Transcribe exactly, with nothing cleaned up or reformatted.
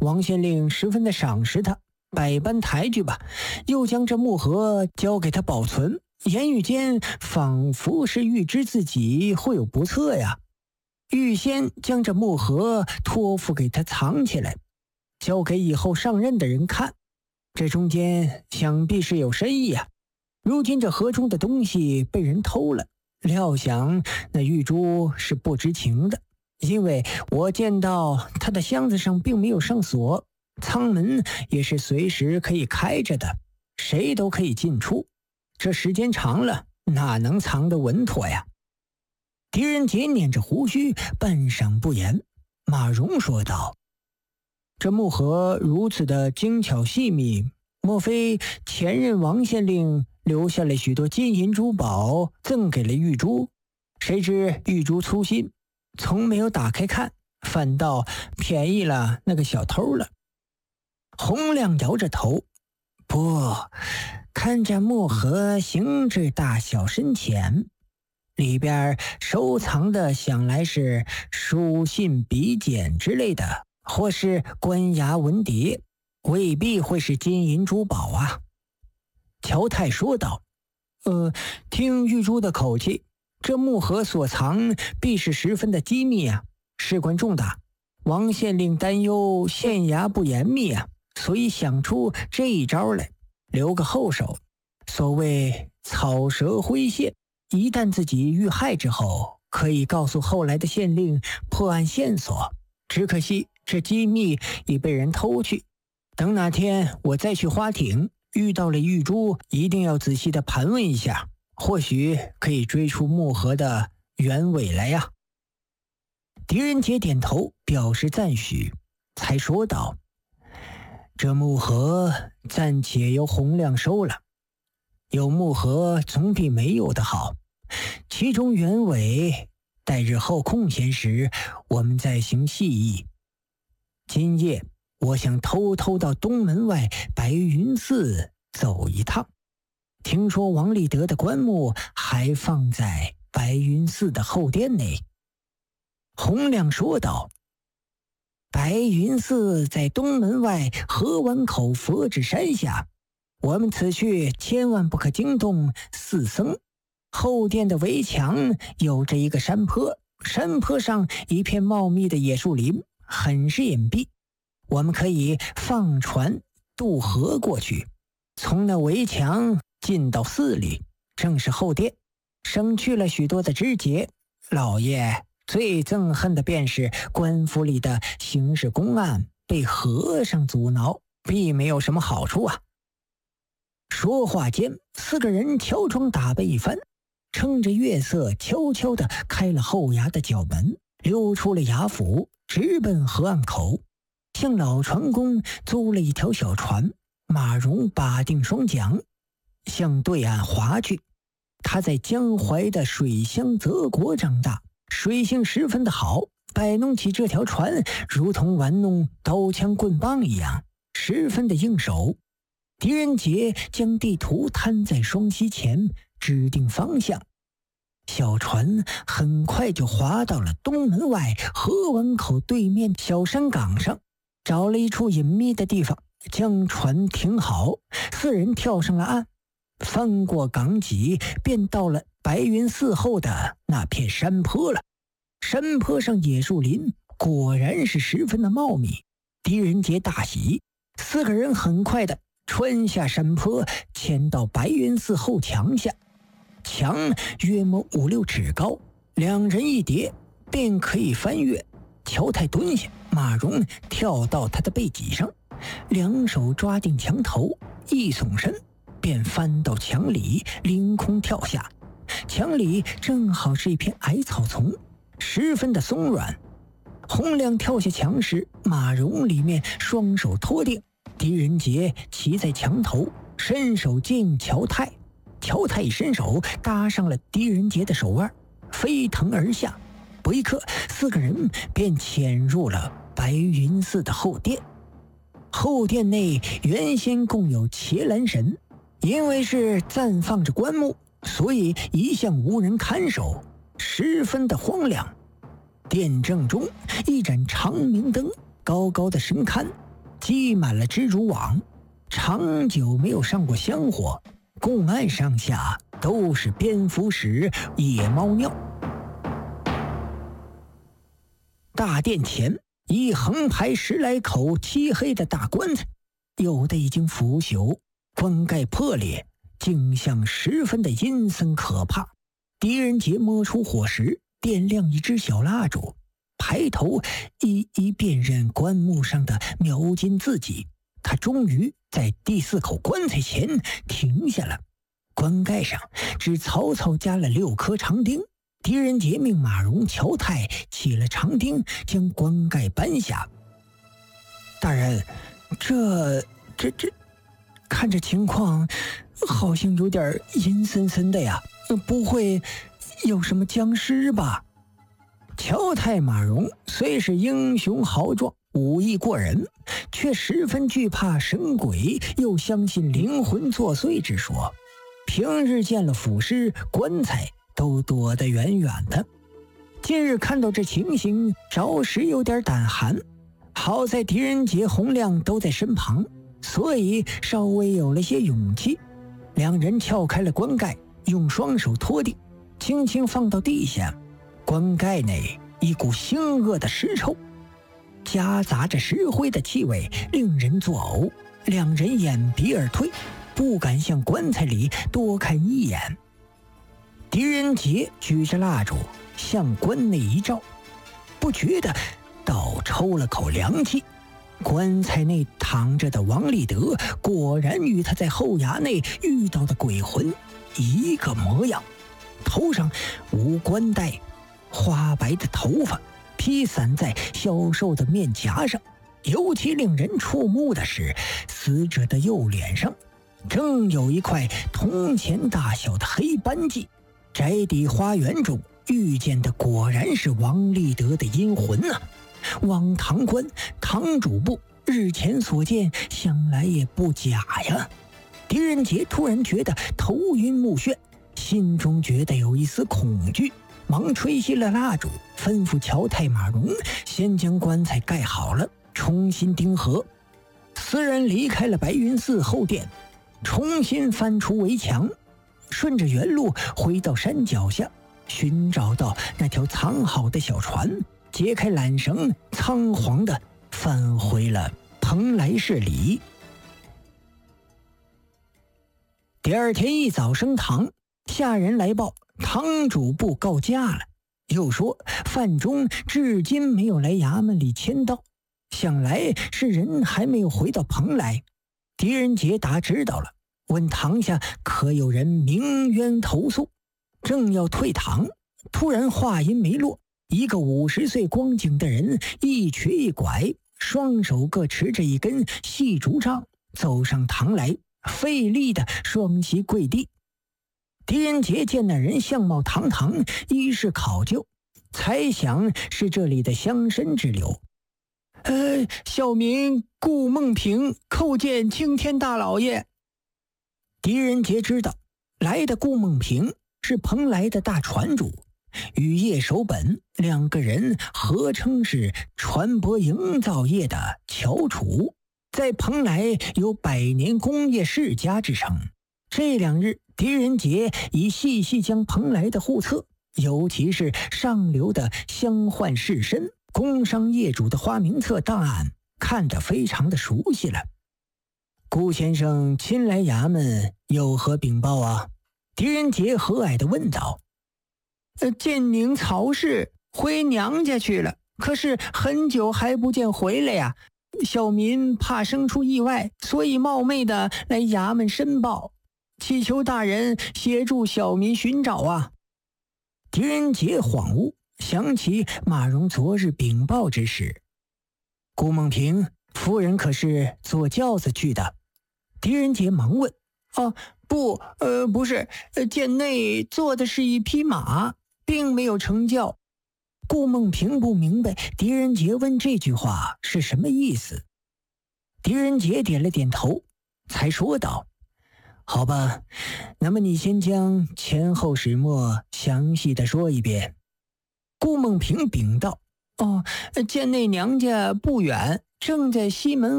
王县令十分的赏识他，百般抬举吧，又将这木盒交给他保存，言语间仿佛是预知自己会有不测呀，预先将这木盒托付给他藏起来，交给以后上任的人看。这中间想必是有深意啊。如今这盒中的东西被人偷了，料想那玉珠是不知情的，因为我见到他的箱子上并没有上锁，舱门也是随时可以开着的，谁都可以进出。这时间长了，哪能藏得稳妥呀？狄仁杰捻着胡须，半晌不言。马荣说道：“这木盒如此的精巧细密，莫非前任王县令留下了许多金银珠宝赠给了玉珠？谁知玉珠粗心，从没有打开看，反倒便宜了那个小偷了。”洪亮摇着头：“不，看这木盒形制大小深浅，里边收藏的想来是书信笔简之类的，或是官衙文牒，未必会是金银珠宝啊。”乔太说道：“呃，听玉珠的口气，这木盒所藏必是十分的机密啊，事关重大。王县令担忧县衙不严密啊，所以想出这一招来，留个后手。所谓草蛇灰线，一旦自己遇害之后，可以告诉后来的县令破案线索。只可惜这机密已被人偷去，等哪天我再去花町遇到了玉珠，一定要仔细的盘问一下，或许可以追出木盒的原委来呀。”狄仁杰点头表示赞许，才说道：“这木盒暂且由洪亮收了，有木盒总比没有的好，其中原委待日后空闲时我们再行细议。今夜我想偷偷到东门外白云寺走一趟，听说王立德的棺木还放在白云寺的后殿内。”洪亮说道：“白云寺在东门外河湾口佛指山下，我们此去千万不可惊动寺僧。后殿的围墙有着一个山坡，山坡上一片茂密的野树林，很是隐蔽。我们可以放船渡河过去，从那围墙进到寺里，正是后殿，省去了许多的枝节。老爷最憎恨的便是官府里的刑事公案被和尚阻挠，并没有什么好处啊。”说话间，四个人乔装打扮一番，趁着月色悄悄地开了后衙的角门，溜出了衙府，直奔河岸口，向老船工租了一条小船。马荣把定双桨，向对岸划去。他在江淮的水乡泽国长大，水性十分的好，摆弄起这条船如同玩弄刀枪棍棒一样，十分的应手。狄仁杰将地图摊在双膝前，指定方向。小船很快就划到了东门外河湾口对面小山岗上，找了一处隐秘的地方，将船停好，四人跳上了岸，翻过港脊，便到了白云寺后的那片山坡了。山坡上野树林果然是十分的茂密，狄仁杰大喜，四个人很快的穿下山坡，潜到白云寺后墙下。墙约莫五六尺高，两人一叠便可以翻越。乔太蹲下，马荣跳到他的背脊上，两手抓定墙头，一耸身便翻到墙里，凌空跳下。墙里正好是一片矮草丛，十分的松软。洪亮跳下墙时，马荣里面双手托定，狄仁杰骑在墙头，伸手接应乔太。乔太一伸手搭上了狄仁杰的手腕，飞腾而下。不一刻，四个人便潜入了白云寺的后殿。后殿内原先共有伽蓝神，因为是暂放着棺木，所以一向无人看守，十分的荒凉。殿正中一盏长明灯高高的升看， 积满了蜘蛛网，长久没有上过香火，公案上下都是蝙蝠屎、野猫尿。大殿前一横排十来口漆黑的大棺材，有的已经腐朽，棺盖破裂，景象十分的阴森可怕。狄仁杰摸出火石，点亮一支小蜡烛，抬头一一辨认棺木上的描金字迹。他终于在第四口棺材前停下了，棺盖上只草草加了六颗长钉。狄仁杰命马荣、乔泰起了长钉，将棺盖搬下。大人，这这这，看着情况，好像有点阴森森的呀，不会有什么僵尸吧？乔泰、马荣虽是英雄豪壮，武艺过人，却十分惧怕神鬼，又相信灵魂作祟之说。平日见了腐尸、棺材都躲得远远的，今日看到这情形，着实有点胆寒。好在狄仁杰、洪亮都在身旁，所以稍微有了些勇气。两人撬开了棺盖，用双手托定，轻轻放到地下。棺盖内一股腥恶的尸臭，夹杂着石灰的气味，令人作呕。两人掩鼻而退，不敢向棺材里多看一眼。狄仁杰举着蜡烛向棺内一照，不觉得倒抽了口凉气。棺材内躺着的王立德果然与他在后衙内遇到的鬼魂一个模样，头上无冠带，花白的头发披散在消瘦的面颊上。尤其令人触目的是，死者的右脸上正有一块铜钱大小的黑斑迹。宅邸花园中遇见的果然是王立德的阴魂啊！汪堂官、堂主簿日前所见，想来也不假呀。狄仁杰突然觉得头晕目眩，心中觉得有一丝恐惧，忙吹熄了蜡烛，吩咐乔太、马荣先将棺材盖好了，重新钉合。四人离开了白云寺后殿，重新翻出围墙，顺着原路回到山脚下，寻找到那条藏好的小船，解开缆绳，仓皇地返回了蓬莱市里。第二天一早升堂，下人来报堂主簿告假了，又说范中至今没有来衙门里签到，想来是人还没有回到蓬莱。狄仁杰答知道了，问堂下可有人鸣冤投诉。正要退堂，突然话音没落，一个五十岁光景的人一瘸一拐，双手各持着一根细竹杖，走上堂来，费力的双膝跪地。狄仁杰见那人相貌堂堂，衣饰考究，猜想是这里的乡绅之流。呃，小民顾梦平叩见青天大老爷。狄仁杰知道来的顾梦平是蓬莱的大船主，与叶守本两个人合称是船舶营造业的翘楚，在蓬莱有百年工业世家之称。这两日狄仁杰已细细将蓬莱的户册，尤其是上流的乡宦士绅、工商业主的花名册档案看得非常的熟悉了。顾先生亲来衙门有何禀报啊？狄仁杰和蔼地问道。呃，建宁曹氏回娘家去了，可是很久还不见回来呀。小民怕生出意外，所以冒昧的来衙门申报，祈求大人协助小民寻找啊。狄仁杰恍惚想起马荣昨日禀报之事。顾梦平夫人可是坐轿子去的？狄仁杰忙问。哦，不，呃，不是，呃，殿内坐的是一匹马，并没有乘轿。顾梦平不明白狄仁杰问这句话是什么意思。狄仁杰点了点头，才说道：好吧，那么你先将前后始末详细的说一遍。顾梦平禀道：哦，殿内娘家不远，正在西门